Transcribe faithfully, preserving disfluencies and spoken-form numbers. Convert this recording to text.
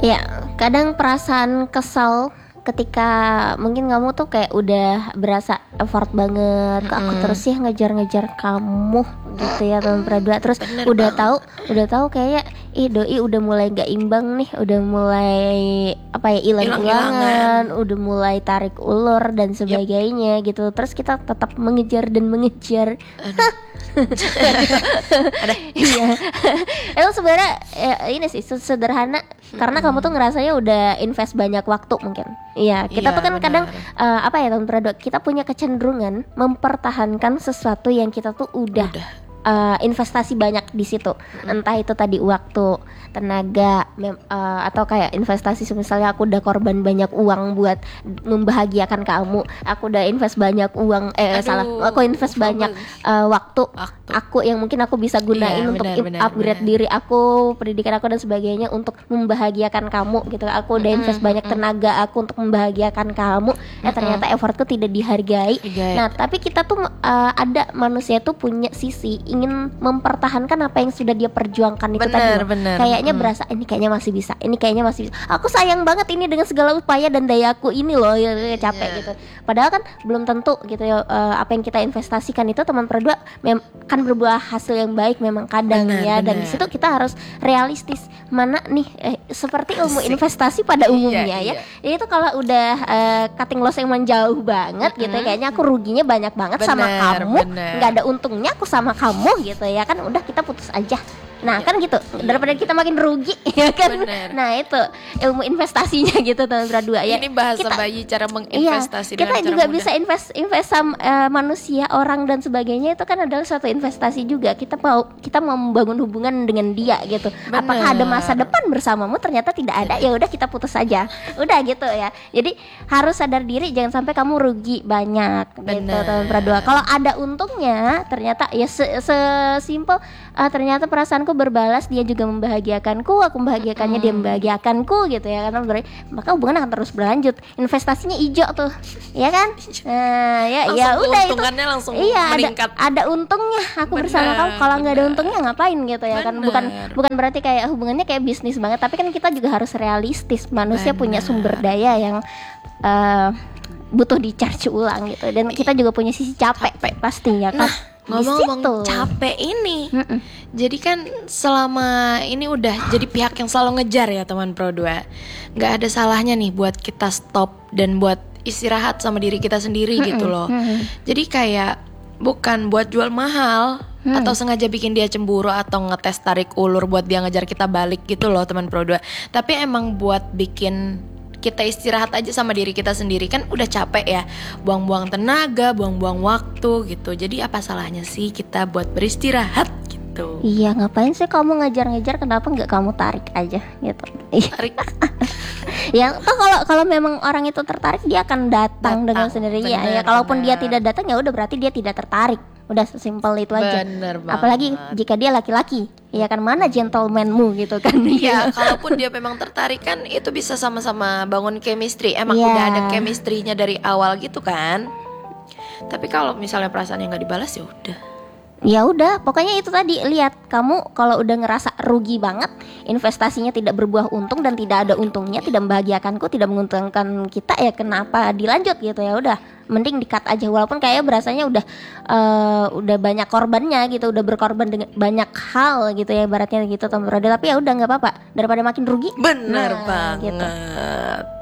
Ya, kadang perasaan kesal ketika mungkin kamu tuh kayak udah berasa effort banget, kok aku Mm-mm. terus ya ngejar-ngejar kamu gitu ya teman berdua. Terus Bener udah banget. tahu, udah tahu kayak ih doi udah mulai nggak imbang nih, udah mulai apa ya hilang-hilangan, Hilang-hilangan. udah mulai tarik ulur dan sebagainya gitu. Terus kita tetap mengejar dan mengejar. Ada. Iya. Itu sebenarnya ya, ini sih se- sederhana karena kamu tuh ngerasanya udah invest banyak waktu mungkin. Iya, kita Iya, tuh kan benar. kadang eh, apa ya teman Prado, kita punya kecenderungan mempertahankan sesuatu yang kita tuh udah, Udah. eh, investasi banyak di situ. Entah itu tadi waktu, tenaga, mem- eh, atau kayak investasi misalnya aku udah korban banyak uang buat membahagiakan kamu. Aku udah invest banyak uang eh Aduh, salah, aku invest banyak eh, waktu Waktu. aku yang mungkin aku bisa gunain Iya, untuk benar, in- benar, upgrade benar. diri aku, pendidikan aku dan sebagainya untuk membahagiakan kamu gitu. Aku udah invest banyak tenaga aku untuk membahagiakan kamu. Eh ternyata effortku tidak dihargai. Dihargai. Nah, tapi kita tuh uh, ada manusia tuh punya sisi ingin mempertahankan apa yang sudah dia perjuangkan itu Benar, tadi loh. benar. Kayaknya Mm. berasa ini kayaknya masih bisa. Ini kayaknya masih bisa. Aku sayang banget ini dengan segala upaya dan dayaku ini loh ya, ya, capek Iya. gitu. Padahal kan belum tentu gitu ya uh, apa yang kita investasikan itu teman berdua mem- kan berbuah hasil yang baik memang kadang Benar, ya dan di benar. situ kita harus realistis mana nih eh, seperti ilmu Asik. investasi pada Iya, umumnya ya. iya. Jadi itu kalau udah eh, cutting loss yang menjauh banget gitu ya, kayaknya aku ruginya banyak banget sama Benar, kamu, benar. nggak ada untungnya aku sama kamu gitu ya kan, udah kita putus aja. Nah kan gitu daripada kita makin rugi ya kan. Benar. Nah itu ilmu investasinya gitu teman berdua ya. Ini bahasa Kita- bayi cara Iya, menginvestasi kita dengan cara juga mudah. bisa invest invest sama eh, manusia, orang dan sebagainya itu kan adalah suatu investasi juga. Kita mau kita mau membangun hubungan dengan dia gitu. Benar. Apakah ada masa depan bersamamu? Ternyata tidak ada. Ya udah kita putus aja. Udah gitu ya. Jadi harus sadar diri jangan sampai kamu rugi banyak gitu Benar. teman berdua. Kalau ada untungnya ternyata ya se- sesimpel eh, ternyata perasaanku berbalas, dia juga membahagiakanku, aku membahagiakannya, dia membahagiakanku gitu ya kan, berarti maka hubungan akan terus berlanjut. Investasinya hijau tuh ya kan. Nah ya Langsung ya udah itu keuntungannya langsung iya ada meningkat. ada untungnya aku Benar, bersama kamu. Kalau nggak ada benar. untungnya ngapain gitu ya kan. Bukan Benar. bukan berarti kayak hubungannya kayak bisnis banget, tapi kan kita juga harus realistis. Manusia punya Benar. sumber daya yang eh, butuh di charge ulang gitu, dan kita juga punya sisi capek, Capek. pastinya kan. Nah, Di ngomong-ngomong situ. capek ini, Mm-mm. jadi kan selama ini udah jadi pihak yang selalu ngejar ya teman Pro dua. Nggak ada salahnya nih buat kita stop dan buat istirahat sama diri kita sendiri gitu loh. mm-mm. Jadi kayak bukan buat jual mahal atau sengaja bikin dia cemburu atau ngetes tarik ulur buat dia ngejar kita balik gitu loh teman Pro dua. Tapi emang buat bikin kita istirahat aja sama diri kita sendiri, kan udah capek ya, buang-buang tenaga, buang-buang waktu gitu. Jadi apa salahnya sih kita buat beristirahat gitu. Iya, ngapain sih kamu ngejar-ngejar, kenapa nggak kamu tarik aja gitu. Tarik. Ya toh kalau kalau memang orang itu tertarik dia akan datang, Datang, dengan sendirinya benar, ya. Kalaupun dia benar. tidak datang ya udah berarti dia tidak tertarik. Udah sesimpel itu aja. Bener banget. Apalagi jika dia laki-laki, ya kan, mana gentlemanmu gitu kan. Ya, kalaupun dia memang tertarik kan itu bisa sama-sama bangun chemistry. Emang Iya. udah ada chemistry-nya dari awal gitu kan. Tapi kalau misalnya perasaan yang nggak dibalas ya udah. Ya udah, pokoknya itu tadi, lihat kamu kalau udah ngerasa rugi banget, investasinya tidak berbuah untung dan tidak ada untungnya, tidak membahagiakanku, tidak menguntungkan kita, ya kenapa dilanjut gitu. Ya udah, mending di-cut aja, walaupun kayaknya berasanya udah eh, udah banyak korbannya gitu, udah berkorban dengan banyak hal gitu ya ibaratnya gitu teman. Tapi ya udah nggak apa-apa daripada makin rugi. Bener Nah, banget. gitu.